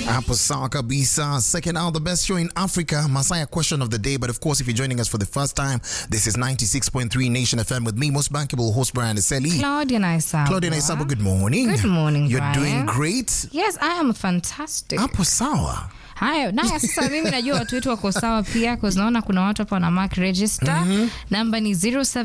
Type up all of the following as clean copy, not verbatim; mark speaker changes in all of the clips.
Speaker 1: Hapo sawa kabisa. Second hour, the best show in Africa. Masaya question of the day. But of course, if you're joining us for the first time, this is 96.3 Nation FM with me, most bankable host Brian Eseli.
Speaker 2: Claudia Naisabo.
Speaker 1: Good morning.
Speaker 2: Good morning,
Speaker 1: You're
Speaker 2: Brian.
Speaker 1: doing great.
Speaker 2: Yes, I am fantastic.
Speaker 1: Hapo sawa.
Speaker 2: Haya, sasa mimi najua watu wetu wako sawa pia because naona kuna watu hapa na mark register. Namba ni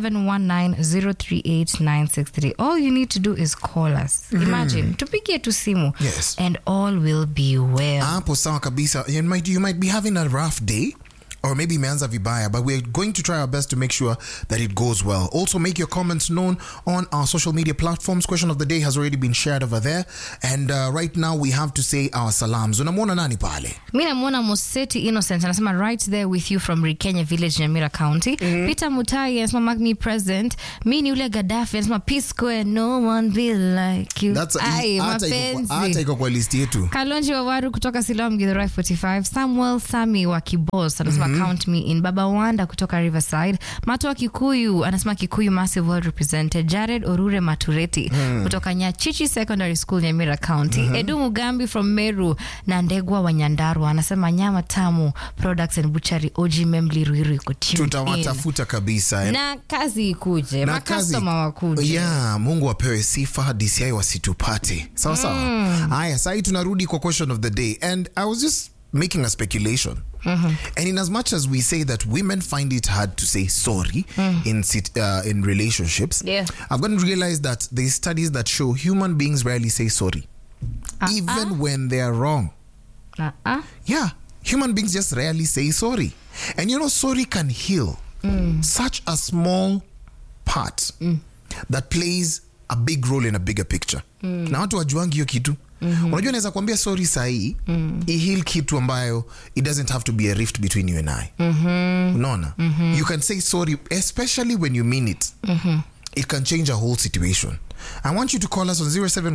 Speaker 2: 0719038963. All you need to do is call us. Imagine, tupigie tu simu.
Speaker 1: Yes.
Speaker 2: And all will be well.
Speaker 1: Hapo sawa kabisa. You might be having a rough day. Or maybe imeanza vibaya, but we're going to try our best to make sure that it goes well. Also, make your comments known on our social media platforms. Question of the day has already been shared over there. And right now, we have to say our salams. Unamwona nani pale?
Speaker 2: Mimi namuona Moseti Innocent anasema right there with you from Rikenya Village, Nyamira County. Peter Mutai anasema mark me present. Mimi ni ule Gaddafi anasema peace square, no one be like you.
Speaker 1: Hata iko kwa list yetu.
Speaker 2: Kalonji Wawaru kutoka Siloam Githurai 45. Samuel Sami wa Kibos anasema count me in. Baba Wanda kutoka Riverside. Mato wa Kikuyu anasema Kikuyu massive well represented. Jared Orure Matureti kutoka Nyachichi Secondary School, Nyamira County. Edu Mugambi from Meru na Ndegwa wa Nyandarua anasema nyama tamu products and butchery OG Memli Ruiru kutiu.
Speaker 1: Tutawatafuta kabisa.
Speaker 2: Na kazi ikuje. Makastoma wakuje.
Speaker 1: Yeah, Mungu apewe sifa, DCI wasitupate. Sawa sawa. Haya, sasa tunarudi kwa question of the day. And I was just making a speculation. And in as much as we say that women find it hard to say sorry in relationships, I've gotten to realize that there's studies that show human beings rarely say sorry, even when they are wrong. Yeah, human beings just rarely say sorry. And you know, sorry can heal such a small part that plays a big role in a bigger picture. Na watu wajuangi hiyo kitu. Unajua naweza kuambia sorry sahi heal kitu ambayo it doesn't have to be a rift between you and I. Unaona? You can say sorry especially when you mean it. It can change a whole situation. I want you to call us on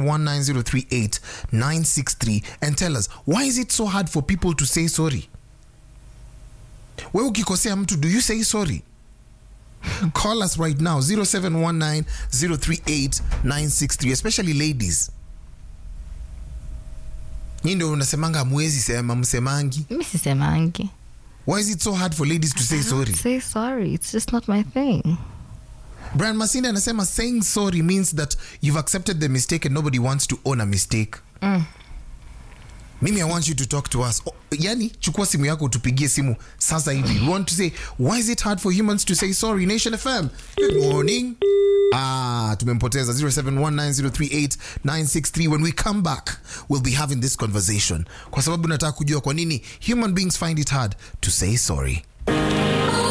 Speaker 1: 0719038963 and tell us, why is it so hard for people to say sorry? Wewe ukikosea mtu, do you say sorry? Call us right now 0719038963, especially ladies. Nyinyi ndio unasemanga muwezi sema, msemangi.
Speaker 2: Mimi sisemangi.
Speaker 1: Why is it so hard for ladies to say sorry?
Speaker 2: Say sorry, it's just not my thing.
Speaker 1: Brian Masinde anasema saying sorry means that you've accepted the mistake and nobody wants to own a mistake. Mimi, I want you to talk to us. Yani, chukua simu yako tupigie simu sasa hivi. We want to say, why is it hard for humans to say sorry? Nation FM, good morning. Tumempoteza 0719038963. When we come back, we'll be having this conversation. Kwa sababu nataka kujua kwa nini human beings find it hard to say sorry.